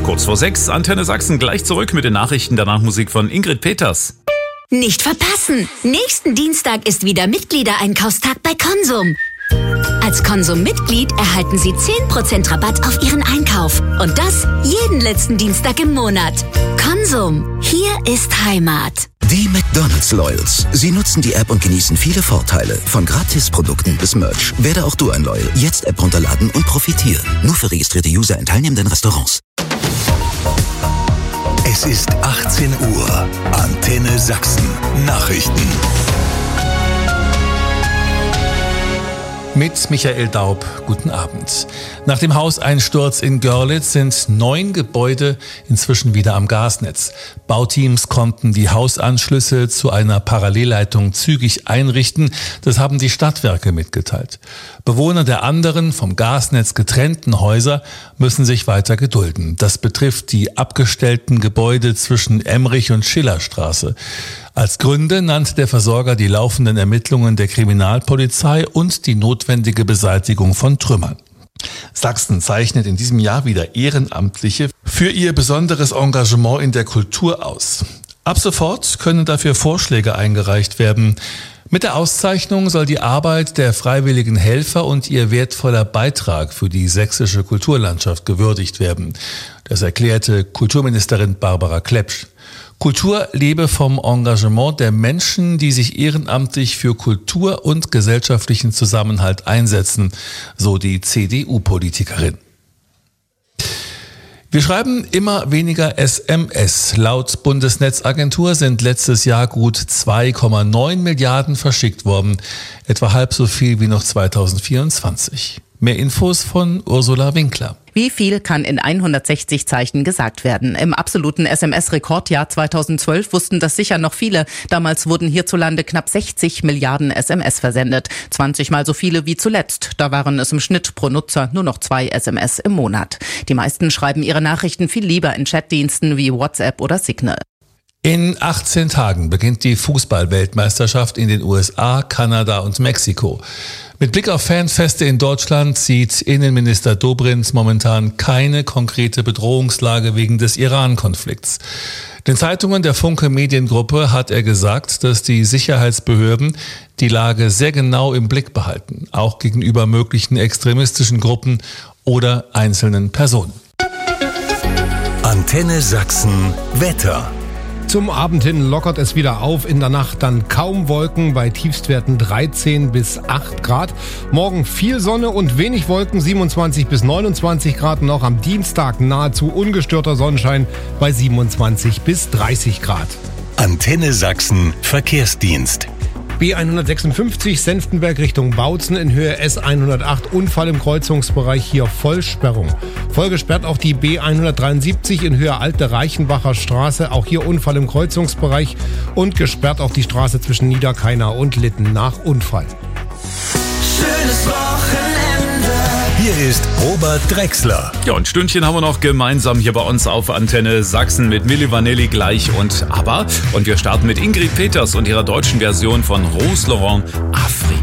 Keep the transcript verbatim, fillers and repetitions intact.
Kurz vor sechs, Antenne Sachsen gleich zurück mit den Nachrichten, danach Musik von Ingrid Peters. Nicht verpassen! Nächsten Dienstag ist wieder Mitgliedereinkaufstag bei Konsum. Als Konsum-Mitglied erhalten Sie zehn Prozent Rabatt auf Ihren Einkauf. Und das jeden letzten Dienstag im Monat. Konsum. Hier ist Heimat. Die McDonald's Loyals. Sie nutzen die App und genießen viele Vorteile. Von Gratisprodukten bis Merch. Werde auch du ein Loyal. Jetzt App runterladen und profitieren. Nur für registrierte User in teilnehmenden Restaurants. Es ist achtzehn Uhr. Antenne Sachsen. Nachrichten. Mit Michael Daub, guten Abend. Nach dem Hauseinsturz in Görlitz sind neun Gebäude inzwischen wieder am Gasnetz. Bauteams konnten die Hausanschlüsse zu einer Parallelleitung zügig einrichten. Das haben die Stadtwerke mitgeteilt. Bewohner der anderen vom Gasnetz getrennten Häuser müssen sich weiter gedulden. Das betrifft die abgestellten Gebäude zwischen Emmerich und Schillerstraße. Als Gründe nannte der Versorger die laufenden Ermittlungen der Kriminalpolizei und die notwendige Beseitigung von Trümmern. Sachsen zeichnet in diesem Jahr wieder Ehrenamtliche für ihr besonderes Engagement in der Kultur aus. Ab sofort können dafür Vorschläge eingereicht werden. Mit der Auszeichnung soll die Arbeit der freiwilligen Helfer und ihr wertvoller Beitrag für die sächsische Kulturlandschaft gewürdigt werden. Das erklärte Kulturministerin Barbara Klepsch. Kultur lebe vom Engagement der Menschen, die sich ehrenamtlich für Kultur und gesellschaftlichen Zusammenhalt einsetzen, so die C D U-Politikerin. Wir schreiben immer weniger S M S. Laut Bundesnetzagentur sind letztes Jahr gut zwei Komma neun Milliarden verschickt worden, etwa halb so viel wie noch zweitausendvierundzwanzig. Mehr Infos von Ursula Winkler. Wie viel kann in hundertsechzig Zeichen gesagt werden? Im absoluten S M S-Rekordjahr zweitausendzwölf wussten das sicher noch viele. Damals wurden hierzulande knapp sechzig Milliarden S M S versendet. zwanzig Mal so viele wie zuletzt. Da waren es im Schnitt pro Nutzer nur noch zwei S M S im Monat. Die meisten schreiben ihre Nachrichten viel lieber in Chatdiensten wie WhatsApp oder Signal. In achtzehn Tagen beginnt die Fußball-Weltmeisterschaft in den U S A, Kanada und Mexiko. Mit Blick auf Fanfeste in Deutschland sieht Innenminister Dobrindt momentan keine konkrete Bedrohungslage wegen des Iran-Konflikts. Den Zeitungen der Funke Mediengruppe hat er gesagt, dass die Sicherheitsbehörden die Lage sehr genau im Blick behalten, auch gegenüber möglichen extremistischen Gruppen oder einzelnen Personen. Antenne Sachsen Wetter. Zum Abend hin lockert es wieder auf, in der Nacht dann kaum Wolken bei Tiefstwerten dreizehn bis acht Grad. Morgen viel Sonne und wenig Wolken, siebenundzwanzig bis neunundzwanzig Grad. Noch am Dienstag nahezu ungestörter Sonnenschein bei siebenundzwanzig bis dreißig Grad. Antenne Sachsen Verkehrsdienst. B hundertsechsundfünfzig Senftenberg Richtung Bautzen in Höhe S hundertacht, Unfall im Kreuzungsbereich, hier Vollsperrung. Voll gesperrt auch die B hundertdreiundsiebzig in Höhe Alte Reichenbacher Straße, auch hier Unfall im Kreuzungsbereich und gesperrt auch die Straße zwischen Niederkainau und Litten nach Unfall. Schönes Wochenende. Hier ist Robert Drexler. Ja, und ein Stündchen haben wir noch gemeinsam hier bei uns auf Antenne Sachsen mit Milli Vanilli gleich und ABBA. Und wir starten mit Ingrid Peters und ihrer deutschen Version von Rose Laurent Afrique.